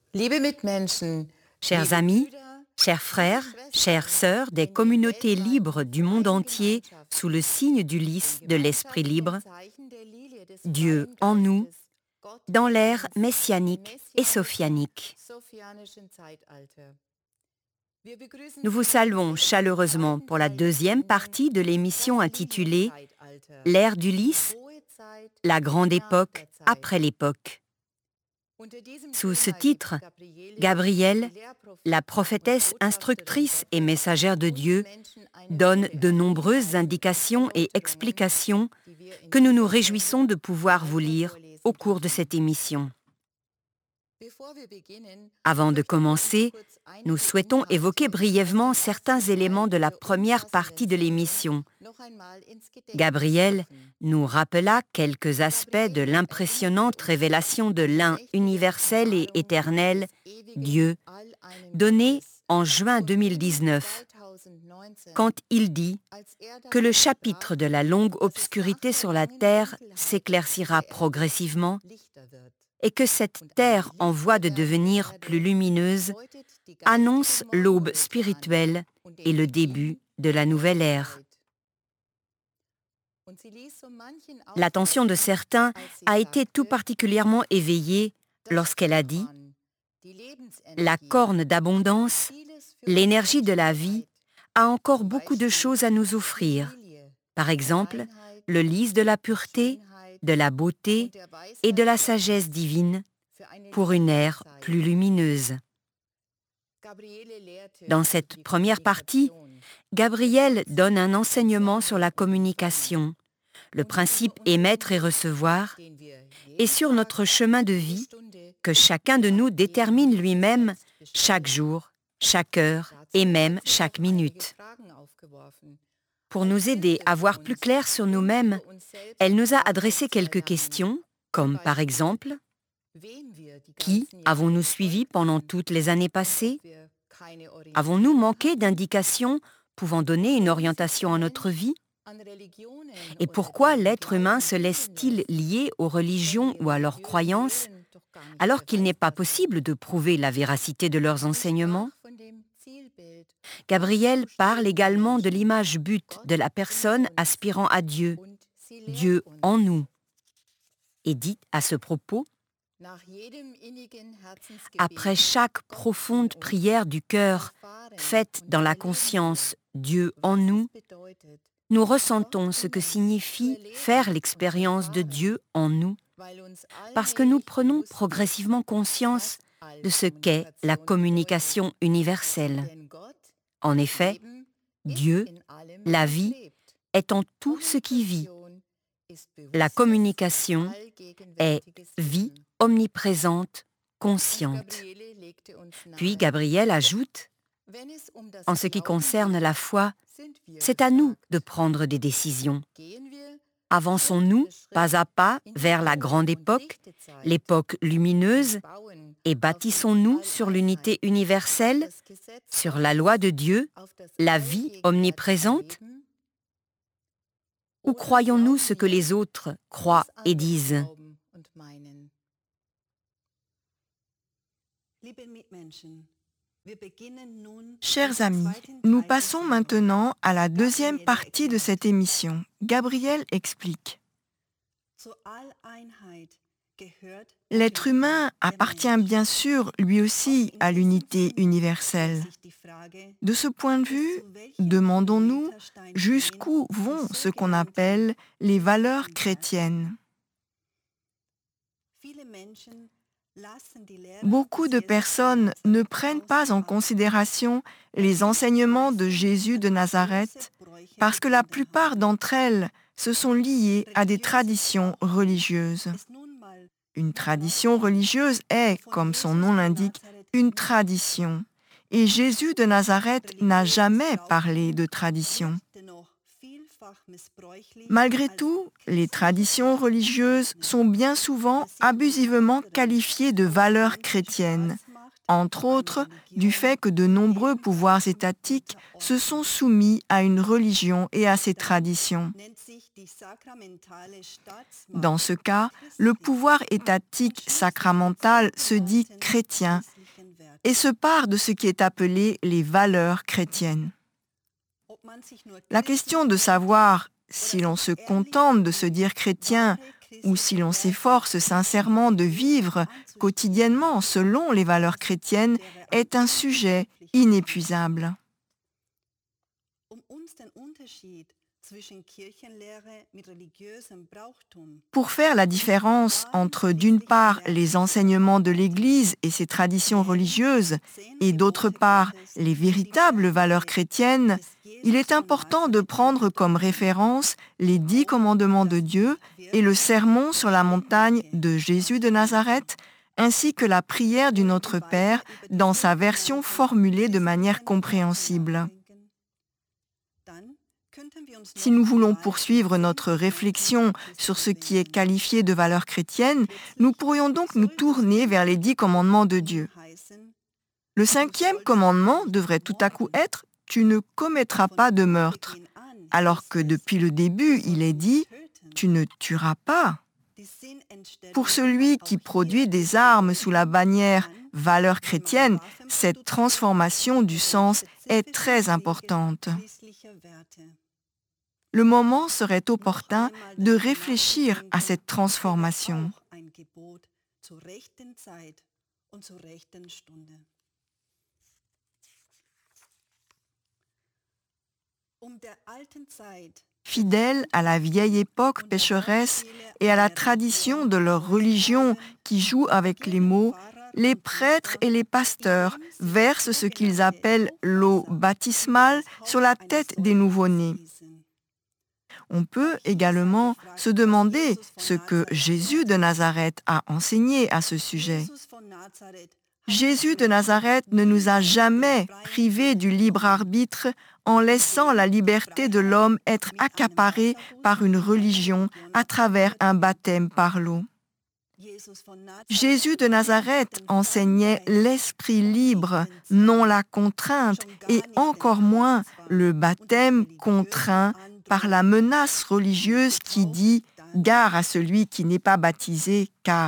Liebe Mitmenschen, Chers amis, chers frères, chères sœurs des communautés libres du monde entier sous le signe du lys de l'Esprit libre, Dieu en nous, dans l'ère messianique et sophianique. Nous vous saluons chaleureusement pour la deuxième partie de l'émission intitulée « L'ère du lys, la grande époque après l'époque ». Sous ce titre, Gabrielle, la prophétesse instructrice et messagère de Dieu, donne de nombreuses indications et explications que nous nous réjouissons de pouvoir vous lire au cours de cette émission. Avant de commencer, nous souhaitons évoquer brièvement certains éléments de la première partie de l'émission. Gabriel nous rappela quelques aspects de l'impressionnante révélation de l'un universel et éternel, Dieu, donnée en juin 2019, quand il dit que le chapitre de la longue obscurité sur la terre s'éclaircira progressivement et que cette terre en voie de devenir plus lumineuse annonce l'aube spirituelle et le début de la nouvelle ère. L'attention de certains a été tout particulièrement éveillée lorsqu'elle a dit « La corne d'abondance, l'énergie de la vie, a encore beaucoup de choses à nous offrir. Par exemple, le lys de la pureté, de la beauté et de la sagesse divine pour une ère plus lumineuse. » Dans cette première partie, Gabriel donne un enseignement sur la communication, le principe émettre et recevoir, et sur notre chemin de vie que chacun de nous détermine lui-même chaque jour, chaque heure et même chaque minute. Pour nous aider à voir plus clair sur nous-mêmes, elle nous a adressé quelques questions, comme par exemple « Qui avons-nous suivi pendant toutes les années passées ? Avons-nous manqué d'indications pouvant donner une orientation à notre vie ? Et pourquoi l'être humain se laisse-t-il lier aux religions ou à leurs croyances, alors qu'il n'est pas possible de prouver la véracité de leurs enseignements ? Gabriel parle également de l'image but de la personne aspirant à Dieu, Dieu en nous, et dit à ce propos: après chaque profonde prière du cœur, faite dans la conscience Dieu en nous, nous ressentons ce que signifie faire l'expérience de Dieu en nous, parce que nous prenons progressivement conscience de ce qu'est la communication universelle. En effet, Dieu, la vie, est en tout ce qui vit. La communication est vie omniprésente, consciente. Puis Gabriel ajoute: en ce qui concerne la foi, c'est à nous de prendre des décisions. Avançons-nous pas à pas vers la grande époque, l'époque lumineuse, et bâtissons-nous sur l'unité universelle, sur la loi de Dieu, la vie omniprésente? Ou croyons-nous ce que les autres croient et disent? Chers amis, nous passons maintenant à la deuxième partie de cette émission. Gabriel explique. L'être humain appartient bien sûr lui aussi à l'unité universelle. De ce point de vue, demandons-nous jusqu'où vont ce qu'on appelle les valeurs chrétiennes. Beaucoup de personnes ne prennent pas en considération les enseignements de Jésus de Nazareth parce que la plupart d'entre elles se sont liées à des traditions religieuses. Une tradition religieuse est, comme son nom l'indique, une tradition. Et Jésus de Nazareth n'a jamais parlé de tradition. Malgré tout, les traditions religieuses sont bien souvent abusivement qualifiées de valeurs chrétiennes, entre autres du fait que de nombreux pouvoirs étatiques se sont soumis à une religion et à ses traditions. Dans ce cas, le pouvoir étatique sacramental se dit chrétien et se part de ce qui est appelé les valeurs chrétiennes. La question de savoir si l'on se contente de se dire chrétien ou si l'on s'efforce sincèrement de vivre quotidiennement selon les valeurs chrétiennes est un sujet inépuisable. Pour faire la différence entre d'une part les enseignements de l'Église et ses traditions religieuses et d'autre part les véritables valeurs chrétiennes, il est important de prendre comme référence les 10 commandements de Dieu et le sermon sur la montagne de Jésus de Nazareth, ainsi que la prière du Notre Père dans sa version formulée de manière compréhensible. Si nous voulons poursuivre notre réflexion sur ce qui est qualifié de valeurs chrétiennes, nous pourrions donc nous tourner vers les 10 commandements de Dieu. Le 5e commandement devrait tout à coup être « Tu ne commettras pas de meurtre », alors que depuis le début, il est dit « Tu ne tueras pas ». Pour celui qui produit des armes sous la bannière « valeurs chrétiennes », cette transformation du sens est très importante. Le moment serait opportun de réfléchir à cette transformation. Fidèles à la vieille époque pécheresse et à la tradition de leur religion qui joue avec les mots, les prêtres et les pasteurs versent ce qu'ils appellent l'eau baptismale sur la tête des nouveau-nés. On peut également se demander ce que Jésus de Nazareth a enseigné à ce sujet. Jésus de Nazareth ne nous a jamais privés du libre arbitre en laissant la liberté de l'homme être accaparée par une religion à travers un baptême par l'eau. Jésus de Nazareth enseignait l'esprit libre, non la contrainte, et encore moins le baptême contraint par la menace religieuse qui dit « Gare à celui qui n'est pas baptisé, car… »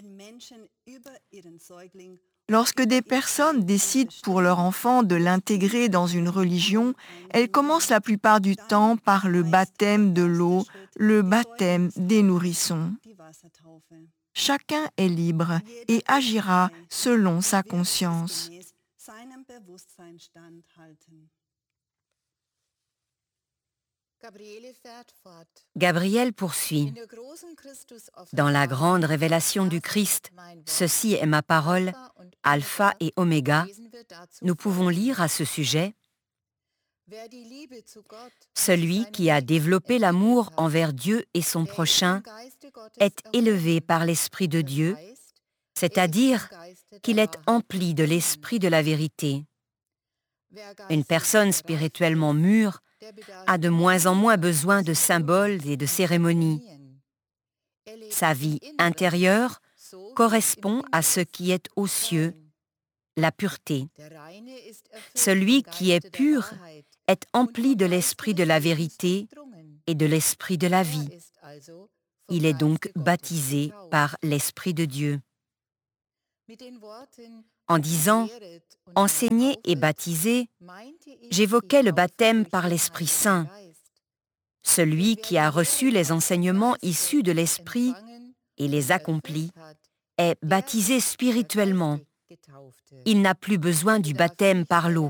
Lorsque des personnes décident pour leur enfant de l'intégrer dans une religion, elles commencent la plupart du temps par le baptême de l'eau, le baptême des nourrissons. Chacun est libre et agira selon sa conscience. Gabriel poursuit. Dans la grande révélation du Christ, ceci est ma parole, Alpha et Oméga, nous pouvons lire à ce sujet: celui qui a développé l'amour envers Dieu et son prochain est élevé par l'Esprit de Dieu, c'est-à-dire qu'il est empli de l'Esprit de la vérité. Une personne spirituellement mûre a de moins en moins besoin de symboles et de cérémonies. Sa vie intérieure correspond à ce qui est aux cieux, la pureté. Celui qui est pur est empli de l'esprit de la vérité et de l'esprit de la vie. Il est donc baptisé par l'Esprit de Dieu. En disant « enseigner et baptiser », j'évoquais le baptême par l'Esprit Saint. Celui qui a reçu les enseignements issus de l'Esprit et les accomplit est baptisé spirituellement. Il n'a plus besoin du baptême par l'eau.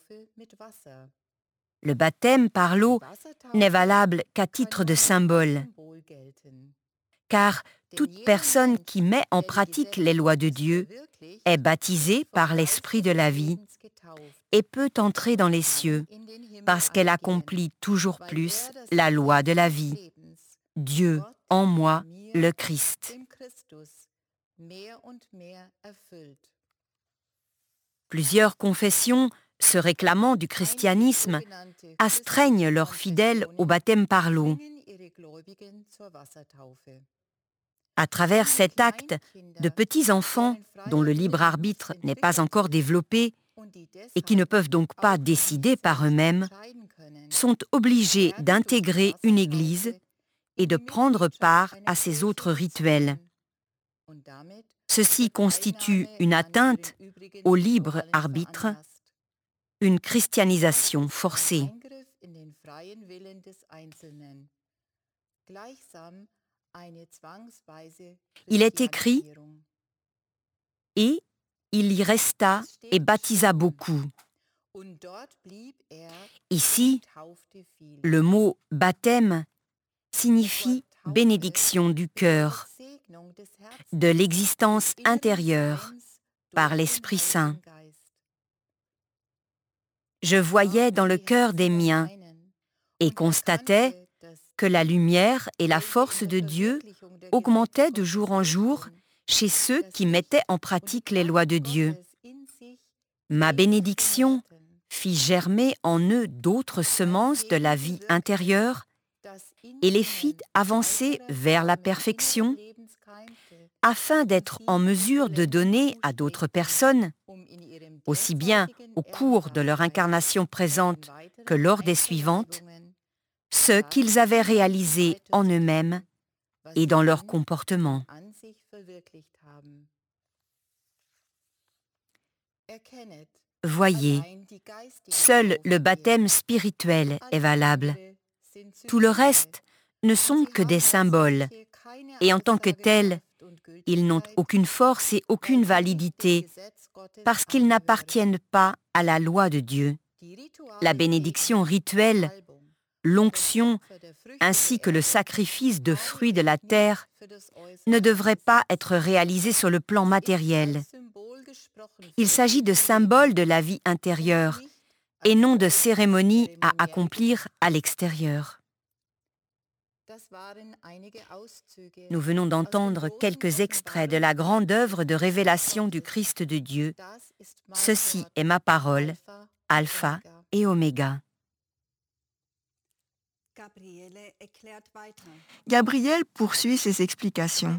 Le baptême par l'eau n'est valable qu'à titre de symbole, car toute personne qui met en pratique les lois de Dieu est baptisée par l'Esprit de la vie et peut entrer dans les cieux parce qu'elle accomplit toujours plus la loi de la vie. Dieu en moi, le Christ. Plusieurs confessions se réclamant du christianisme astreignent leurs fidèles au baptême par l'eau. À travers cet acte, de petits enfants, dont le libre arbitre n'est pas encore développé et qui ne peuvent donc pas décider par eux-mêmes, sont obligés d'intégrer une église et de prendre part à ses autres rituels. Ceci constitue une atteinte au libre arbitre, une christianisation forcée. Il est écrit « Et il y resta et baptisa beaucoup ». Ici, le mot « baptême » signifie bénédiction du cœur, de l'existence intérieure par l'Esprit Saint. Je voyais dans le cœur des miens et constatais que la lumière et la force de Dieu augmentaient de jour en jour chez ceux qui mettaient en pratique les lois de Dieu. Ma bénédiction fit germer en eux d'autres semences de la vie intérieure et les fit avancer vers la perfection, afin d'être en mesure de donner à d'autres personnes, aussi bien au cours de leur incarnation présente que lors des suivantes, ce qu'ils avaient réalisé en eux-mêmes et dans leur comportement. Voyez, seul le baptême spirituel est valable. Tout le reste ne sont que des symboles, et en tant que tels, ils n'ont aucune force et aucune validité, parce qu'ils n'appartiennent pas à la loi de Dieu. La bénédiction rituelle, l'onction, ainsi que le sacrifice de fruits de la terre ne devraient pas être réalisés sur le plan matériel. Il s'agit de symboles de la vie intérieure et non de cérémonies à accomplir à l'extérieur. Nous venons d'entendre quelques extraits de la grande œuvre de révélation du Christ de Dieu. Ceci est ma parole, Alpha et Oméga. Gabriel poursuit ses explications.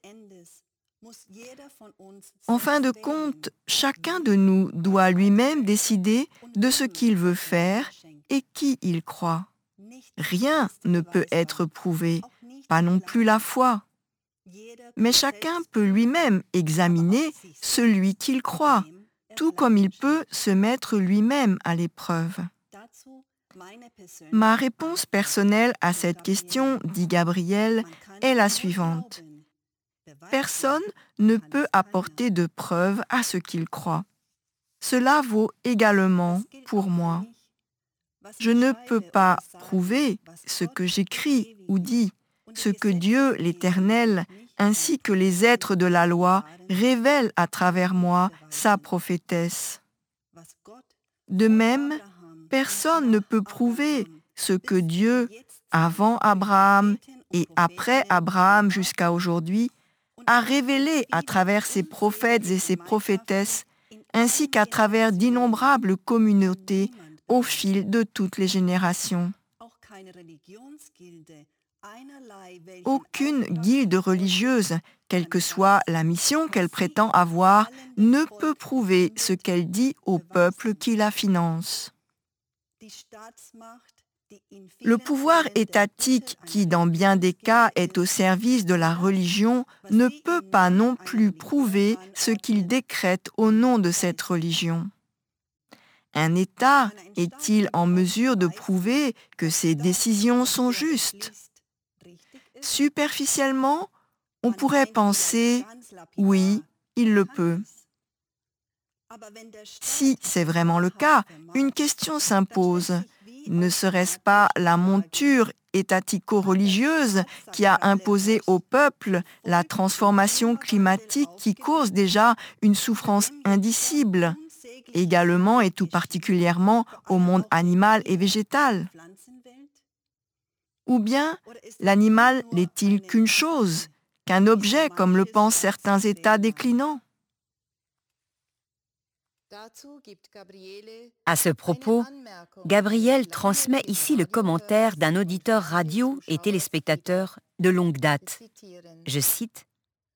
En fin de compte, chacun de nous doit lui-même décider de ce qu'il veut faire et qui il croit. Rien ne peut être prouvé, pas non plus la foi. Mais chacun peut lui-même examiner celui qu'il croit, tout comme il peut se mettre lui-même à l'épreuve. Ma réponse personnelle à cette question, dit Gabriel, est la suivante. Personne ne peut apporter de preuve à ce qu'il croit. Cela vaut également pour moi. Je ne peux pas prouver ce que j'écris ou dis, ce que Dieu, l'Éternel, ainsi que les êtres de la loi révèlent à travers moi, sa prophétesse. De même, personne ne peut prouver ce que Dieu, avant Abraham et après Abraham jusqu'à aujourd'hui, a révélé à travers ses prophètes et ses prophétesses, ainsi qu'à travers d'innombrables communautés au fil de toutes les générations. Aucune guilde religieuse, quelle que soit la mission qu'elle prétend avoir, ne peut prouver ce qu'elle dit au peuple qui la finance. Le pouvoir étatique qui, dans bien des cas, est au service de la religion, ne peut pas non plus prouver ce qu'il décrète au nom de cette religion. Un État est-il en mesure de prouver que ses décisions sont justes? Superficiellement, on pourrait penser « oui, il le peut ». Si c'est vraiment le cas, une question s'impose. Ne serait-ce pas la monture étatico-religieuse qui a imposé au peuple la transformation climatique qui cause déjà une souffrance indicible, également et tout particulièrement au monde animal et végétal? Ou bien, l'animal n'est-il qu'une chose, qu'un objet comme le pensent certains États déclinants? À ce propos, Gabriel transmet ici le commentaire d'un auditeur radio et téléspectateur de longue date. Je cite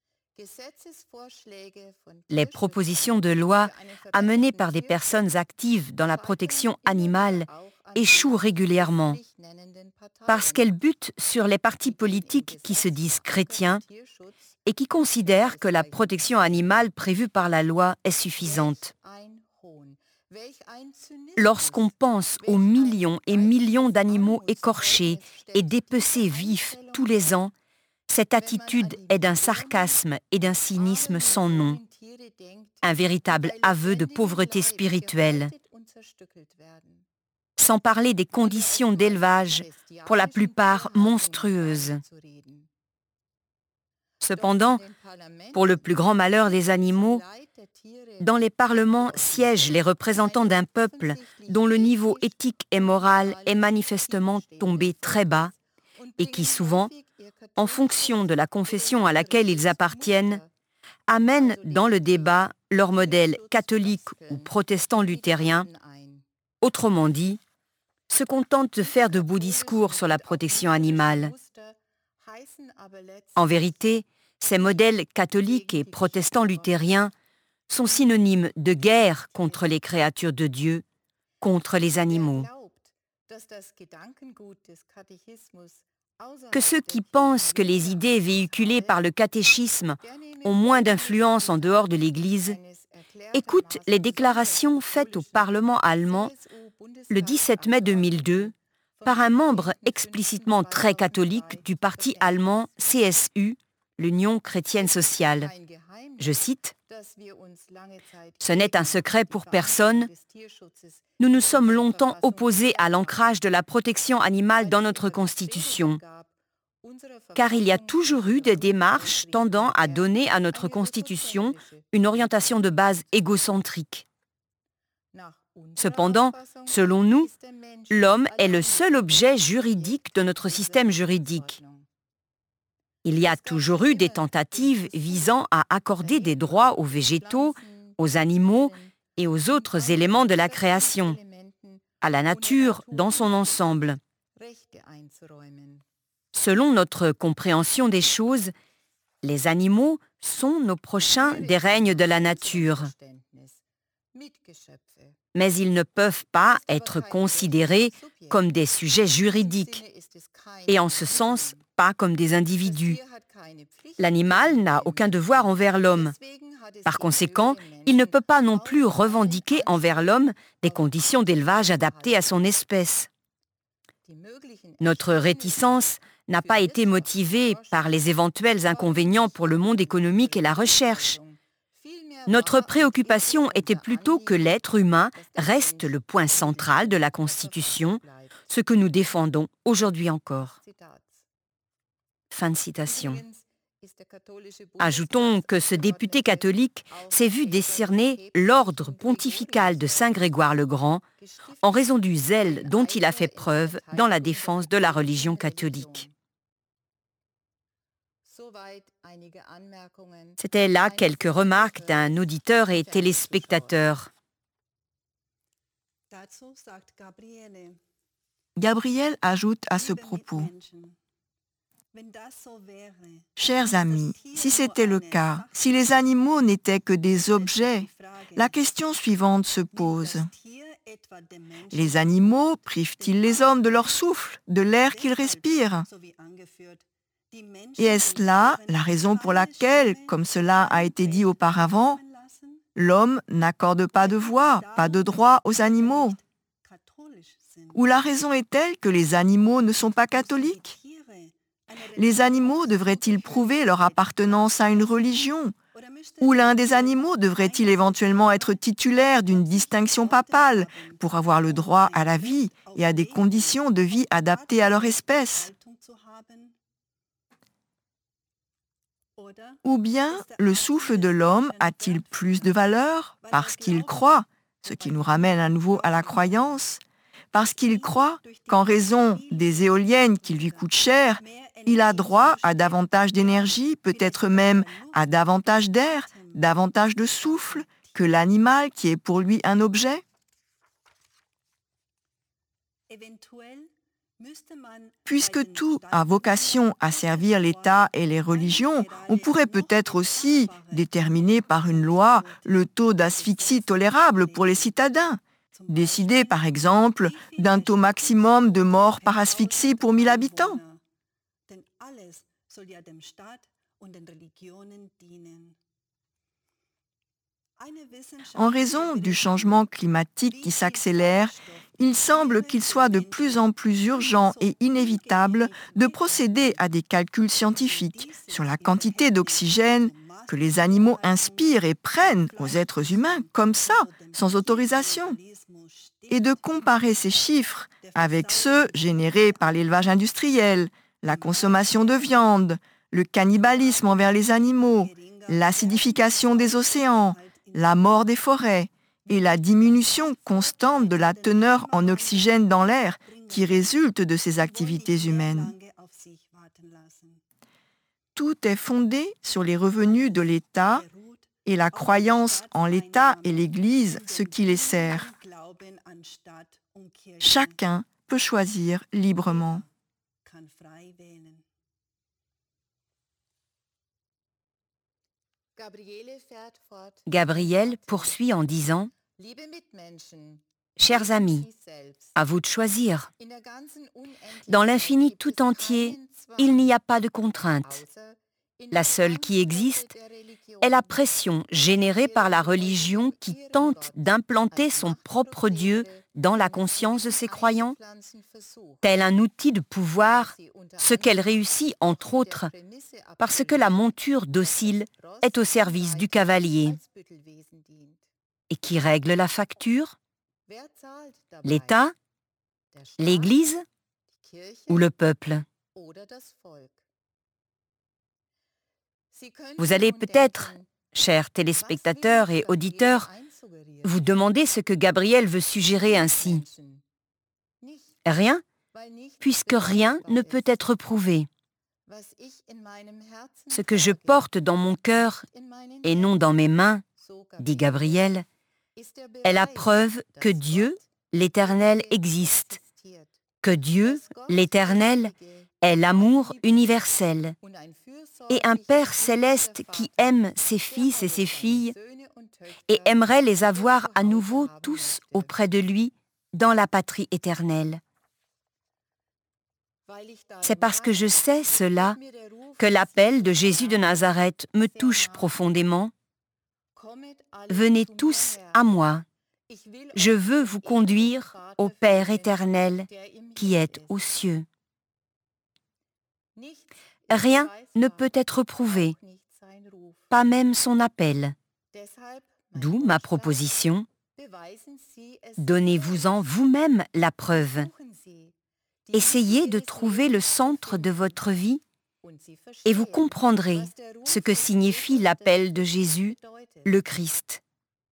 « Les propositions de loi amenées par des personnes actives dans la protection animale échouent régulièrement parce qu'elles butent sur les partis politiques qui se disent chrétiens et qui considèrent que la protection animale prévue par la loi est suffisante. Lorsqu'on pense aux millions et millions d'animaux écorchés et dépecés vifs tous les ans, cette attitude est d'un sarcasme et d'un cynisme sans nom, un véritable aveu de pauvreté spirituelle. Sans parler des conditions d'élevage, pour la plupart monstrueuses. Cependant, pour le plus grand malheur des animaux, dans les parlements siègent les représentants d'un peuple dont le niveau éthique et moral est manifestement tombé très bas et qui souvent, en fonction de la confession à laquelle ils appartiennent, amènent dans le débat leur modèle catholique ou protestant luthérien, autrement dit, se contentent de faire de beaux discours sur la protection animale. En vérité, ces modèles catholiques et protestants luthériens sont synonymes de guerre contre les créatures de Dieu, contre les animaux. Que ceux qui pensent que les idées véhiculées par le catéchisme ont moins d'influence en dehors de l'Église écoutent les déclarations faites au Parlement allemand le 17 mai 2002 par un membre explicitement très catholique du parti allemand CSU, l'Union chrétienne sociale. Je cite, « Ce n'est un secret pour personne. Nous nous sommes longtemps opposés à l'ancrage de la protection animale dans notre Constitution, car il y a toujours eu des démarches tendant à donner à notre Constitution une orientation de base égocentrique. Cependant, selon nous, l'homme est le seul objet juridique de notre système juridique. Il y a toujours eu des tentatives visant à accorder des droits aux végétaux, aux animaux et aux autres éléments de la création, à la nature dans son ensemble. Selon notre compréhension des choses, les animaux sont nos prochains des règnes de la nature. Mais ils ne peuvent pas être considérés comme des sujets juridiques, et en ce sens, pas comme des individus. L'animal n'a aucun devoir envers l'homme. Par conséquent, il ne peut pas non plus revendiquer envers l'homme des conditions d'élevage adaptées à son espèce. Notre réticence n'a pas été motivée par les éventuels inconvénients pour le monde économique et la recherche. Notre préoccupation était plutôt que l'être humain reste le point central de la Constitution, ce que nous défendons aujourd'hui encore. » Fin de citation. Ajoutons que ce député catholique s'est vu décerner l'ordre pontifical de Saint Grégoire le Grand en raison du zèle dont il a fait preuve dans la défense de la religion catholique. C'était là quelques remarques d'un auditeur et téléspectateur. Gabriel ajoute à ce propos: « Chers amis, si c'était le cas, si les animaux n'étaient que des objets, la question suivante se pose. Les animaux privent-ils les hommes de leur souffle, de l'air qu'ils respirent ? Et est-ce là la raison pour laquelle, comme cela a été dit auparavant, l'homme n'accorde pas de voix, pas de droit aux animaux ? Ou la raison est telle que les animaux ne sont pas catholiques ? Les animaux devraient-ils prouver leur appartenance à une religion ? Ou l'un des animaux devrait-il éventuellement être titulaire d'une distinction papale pour avoir le droit à la vie et à des conditions de vie adaptées à leur espèce ? Ou bien le souffle de l'homme a-t-il plus de valeur parce qu'il croit, ce qui nous ramène à nouveau à la croyance, parce qu'il croit qu'en raison des éoliennes qui lui coûtent cher, il a droit à davantage d'énergie, peut-être même à davantage d'air, davantage de souffle que l'animal qui est pour lui un objet ? Puisque tout a vocation à servir l'État et les religions, on pourrait peut-être aussi déterminer par une loi le taux d'asphyxie tolérable pour les citadins. Décider par exemple d'un taux maximum de morts par asphyxie pour 1000 habitants. En raison du changement climatique qui s'accélère, il semble qu'il soit de plus en plus urgent et inévitable de procéder à des calculs scientifiques sur la quantité d'oxygène que les animaux inspirent et prennent aux êtres humains comme ça, sans autorisation, et de comparer ces chiffres avec ceux générés par l'élevage industriel, la consommation de viande, le cannibalisme envers les animaux, l'acidification des océans, la mort des forêts et la diminution constante de la teneur en oxygène dans l'air qui résulte de ces activités humaines. Tout est fondé sur les revenus de l'État et la croyance en l'État et l'Église, ce qui les sert. Chacun peut choisir librement. Gabriel poursuit en disant « Chers amis, à vous de choisir. Dans l'infini tout entier, il n'y a pas de contrainte. La seule qui existe est la pression générée par la religion qui tente d'implanter son propre Dieu dans la conscience de ses croyants, tel un outil de pouvoir, ce qu'elle réussit entre autres parce que la monture docile est au service du cavalier. Et qui règle la facture? L'État, l'Église ou le peuple? Vous allez peut-être, chers téléspectateurs et auditeurs, vous demander ce que Gabriel veut suggérer ainsi. Rien, puisque rien ne peut être prouvé. Ce que je porte dans mon cœur et non dans mes mains, dit Gabriel, est la preuve que Dieu, l'Éternel, existe, que Dieu, l'Éternel, est l'amour universel et un Père céleste qui aime ses fils et ses filles et aimerait les avoir à nouveau tous auprès de lui dans la patrie éternelle. C'est parce que je sais cela que l'appel de Jésus de Nazareth me touche profondément. Venez tous à moi. Je veux vous conduire au Père éternel qui est aux cieux. Rien ne peut être prouvé, pas même son appel. D'où ma proposition. Donnez-vous-en vous-même la preuve. Essayez de trouver le centre de votre vie et vous comprendrez ce que signifie l'appel de Jésus, le Christ.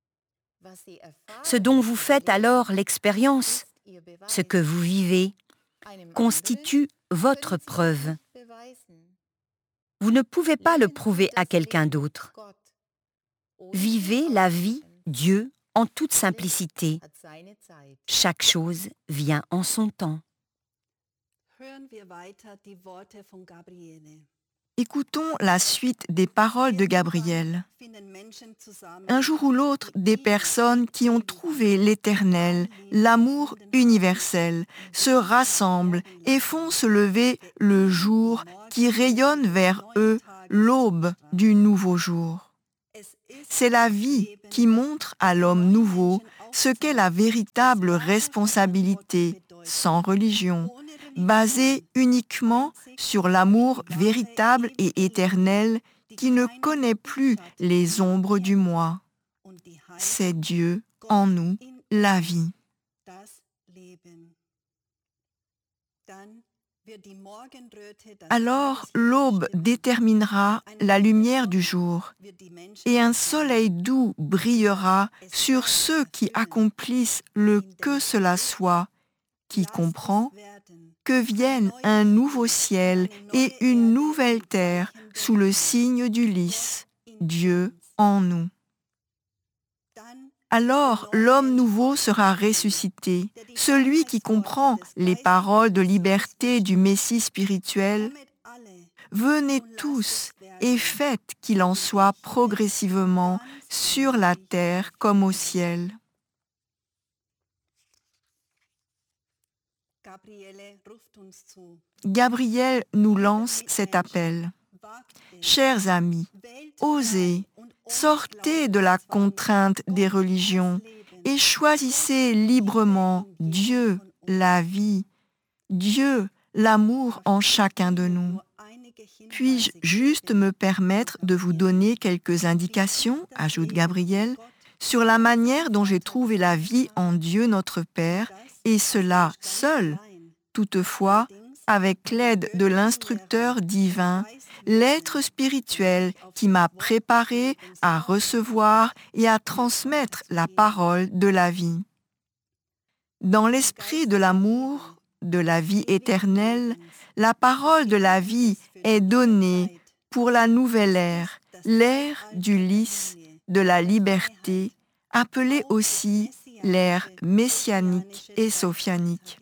Ce dont vous faites alors l'expérience, ce que vous vivez, constitue votre preuve. Vous ne pouvez pas le prouver à quelqu'un d'autre. Vivez la vie Dieu en toute simplicité. Chaque chose vient en son temps. Écoutons la suite des paroles de Gabriel. Un jour ou l'autre, des personnes qui ont trouvé l'Éternel, l'amour universel, se rassemblent et font se lever le jour qui rayonne vers eux l'aube du nouveau jour. C'est la vie qui montre à l'homme nouveau ce qu'est la véritable responsabilité, sans religion, basée uniquement sur l'amour véritable et éternel qui ne connaît plus les ombres du moi. C'est Dieu en nous, la vie. Alors l'aube déterminera la lumière du jour, et un soleil doux brillera sur ceux qui accomplissent le que cela soit, qui comprend que vienne un nouveau ciel et une nouvelle terre sous le signe du lys, Dieu en nous. Alors l'homme nouveau sera ressuscité, celui qui comprend les paroles de liberté du Messie spirituel. Venez tous et faites qu'il en soit progressivement sur la terre comme au ciel. Gabriel nous lance cet appel. Chers amis, osez, sortez de la contrainte des religions et choisissez librement Dieu, la vie, Dieu, l'amour en chacun de nous. Puis-je juste me permettre de vous donner quelques indications, ajoute Gabriel, sur la manière dont j'ai trouvé la vie en Dieu notre Père, et cela seul, toutefois, avec l'aide de l'instructeur divin, l'être spirituel qui m'a préparé à recevoir et à transmettre la parole de la vie. Dans l'esprit de l'amour, de la vie éternelle, la parole de la vie est donnée pour la nouvelle ère, l'ère du lys, de la liberté, appelée aussi l'ère messianique et sophianique.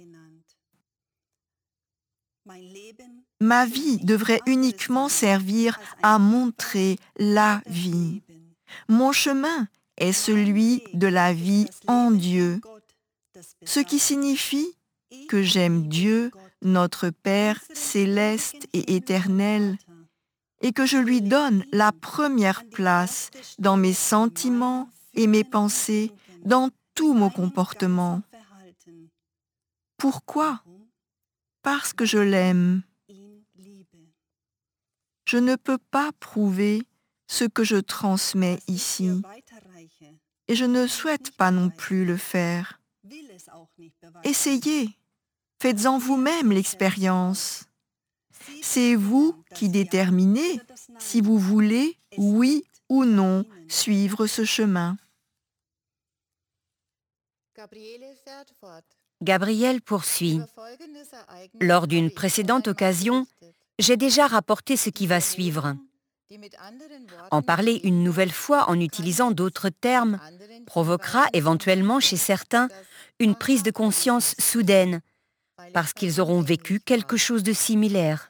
Ma vie devrait uniquement servir à montrer la vie. Mon chemin est celui de la vie en Dieu, ce qui signifie que j'aime Dieu, notre Père céleste et éternel, et que je lui donne la première place dans mes sentiments et mes pensées, dans tout mon comportement. Pourquoi? Parce que je l'aime. Je ne peux pas prouver ce que je transmets ici, et je ne souhaite pas non plus le faire. Essayez, faites-en vous-même l'expérience. C'est vous qui déterminez si vous voulez, oui ou non, suivre ce chemin. Gabriel poursuit. Lors d'une précédente occasion, j'ai déjà rapporté ce qui va suivre. En parler une nouvelle fois en utilisant d'autres termes provoquera éventuellement chez certains une prise de conscience soudaine, parce qu'ils auront vécu quelque chose de similaire.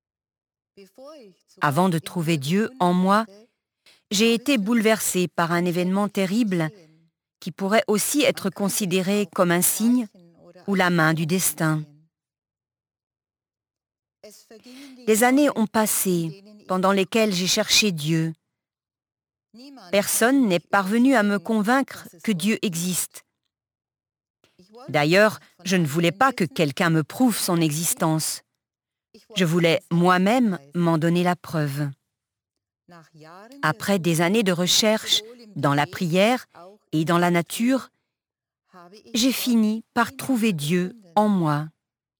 Avant de trouver Dieu en moi, j'ai été bouleversée par un événement terrible qui pourrait aussi être considéré comme un signe ou la main du destin. Des années ont passé pendant lesquelles j'ai cherché Dieu. Personne n'est parvenu à me convaincre que Dieu existe. D'ailleurs, je ne voulais pas que quelqu'un me prouve son existence. Je voulais moi-même m'en donner la preuve. Après des années de recherche dans la prière et dans la nature, j'ai fini par trouver Dieu en moi.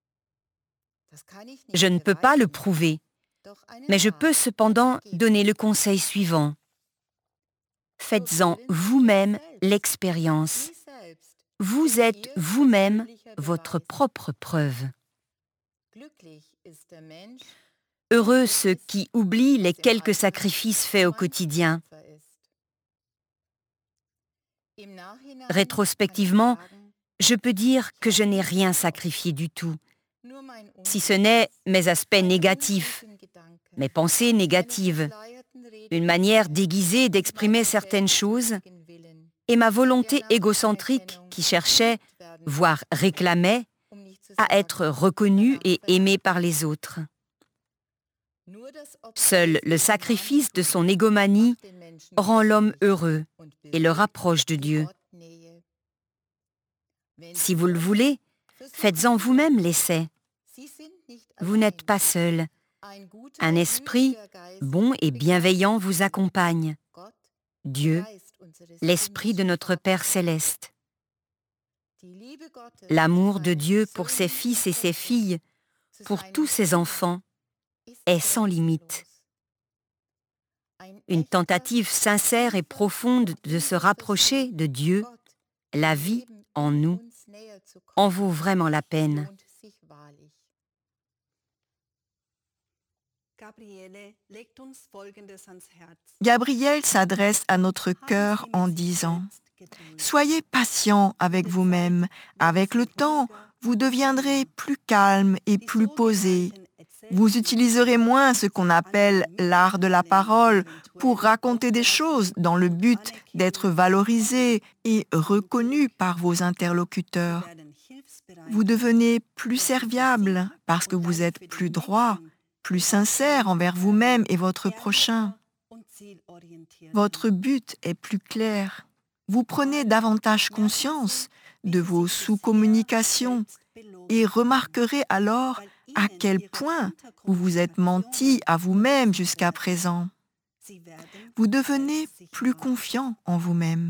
Je ne peux pas le prouver, mais je peux cependant donner le conseil suivant. Faites-en vous-même l'expérience. Vous êtes vous-même votre propre preuve. Heureux ceux qui oublient les quelques sacrifices faits au quotidien. Rétrospectivement, je peux dire que je n'ai rien sacrifié du tout, si ce n'est mes aspects négatifs, mes pensées négatives, une manière déguisée d'exprimer certaines choses, et ma volonté égocentrique qui cherchait, voire réclamait, à être reconnue et aimée par les autres. Seul le sacrifice de son égomanie rend l'homme heureux et le rapproche de Dieu. Si vous le voulez, faites-en vous-même l'essai. Vous n'êtes pas seul. Un esprit bon et bienveillant vous accompagne. Dieu, l'Esprit de notre Père céleste. L'amour de Dieu pour ses fils et ses filles, pour tous ses enfants, est sans limite. Une tentative sincère et profonde de se rapprocher de Dieu, la vie en nous, en vaut vraiment la peine. Gabriel s'adresse à notre cœur en disant « Soyez patient avec vous-même. Avec le temps, vous deviendrez plus calme et plus posé. Vous utiliserez moins ce qu'on appelle l'art de la parole pour raconter des choses dans le but d'être valorisé et reconnu par vos interlocuteurs. Vous devenez plus serviable parce que vous êtes plus droit, plus sincère envers vous-même et votre prochain. Votre but est plus clair. Vous prenez davantage conscience de vos sous-communications et remarquerez alors à quel point vous vous êtes menti à vous-même jusqu'à présent. Vous devenez plus confiant en vous-même.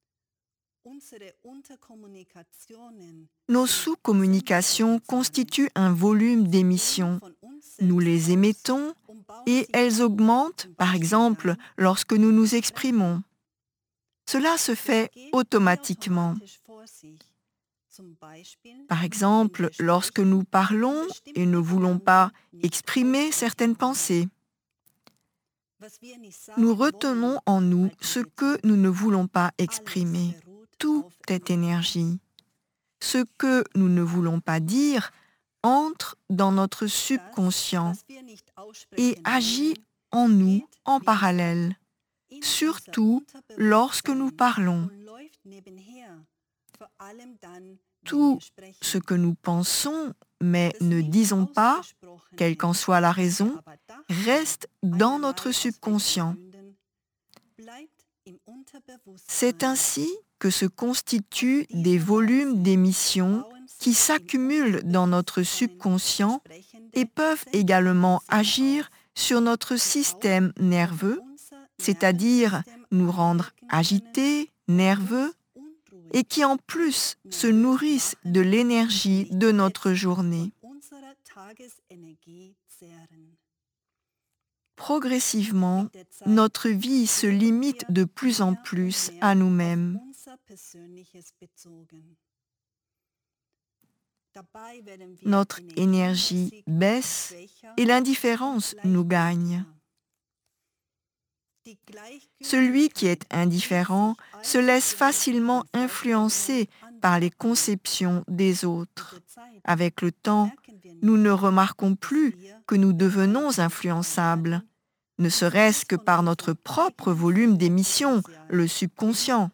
Nos sous-communications constituent un volume d'émissions. Nous les émettons et elles augmentent, par exemple, lorsque nous nous exprimons. Cela se fait automatiquement. Par exemple, lorsque nous parlons et ne voulons pas exprimer certaines pensées. Nous retenons en nous ce que nous ne voulons pas exprimer. Tout est énergie. Ce que nous ne voulons pas dire entre dans notre subconscient et agit en nous en parallèle, surtout lorsque nous parlons. Tout ce que nous pensons mais ne disons pas, quelle qu'en soit la raison, reste dans notre subconscient. C'est ainsi que se constituent des volumes d'émissions qui s'accumulent dans notre subconscient et peuvent également agir sur notre système nerveux, c'est-à-dire nous rendre agités, nerveux, et qui en plus se nourrissent de l'énergie de notre journée. Progressivement, notre vie se limite de plus en plus à nous-mêmes. Notre énergie baisse et l'indifférence nous gagne. Celui qui est indifférent se laisse facilement influencer par les conceptions des autres. Avec le temps, nous ne remarquons plus que nous devenons influençables, ne serait-ce que par notre propre volume d'émission, le subconscient.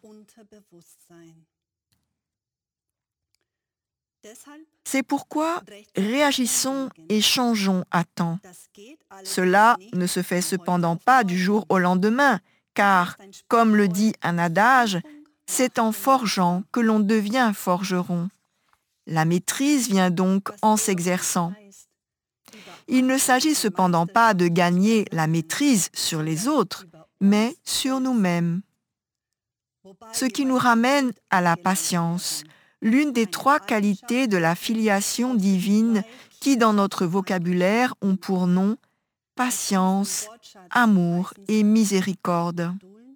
C'est pourquoi réagissons et changeons à temps. Cela ne se fait cependant pas du jour au lendemain, car, comme le dit un adage, c'est en forgeant que l'on devient forgeron. La maîtrise vient donc en s'exerçant. Il ne s'agit cependant pas de gagner la maîtrise sur les autres, mais sur nous-mêmes. Ce qui nous ramène à la patience, l'une des 3 qualités de la filiation divine qui, dans notre vocabulaire, ont pour nom patience, amour et miséricorde.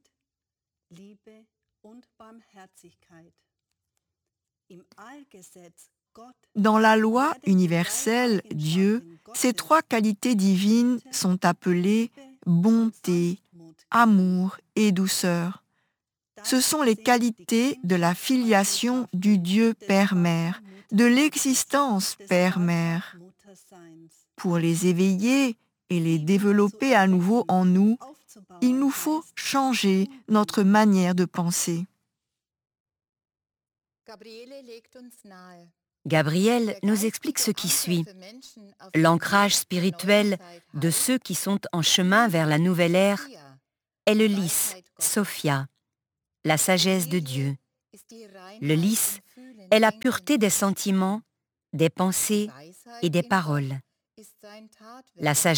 Dans la loi universelle, Dieu, ces 3 qualités divines sont appelées bonté, amour et douceur. Ce sont les qualités de la filiation du Dieu Père-Mère, de l'existence Père-Mère. Pour les éveiller et les développer à nouveau en nous, il nous faut changer notre manière de penser. Gabriel nous explique ce qui suit. L'ancrage spirituel de ceux qui sont en chemin vers la nouvelle ère est le lys, Sophia, la sagesse de Dieu. Le lys est la pureté des sentiments, des pensées et des paroles. La sagesse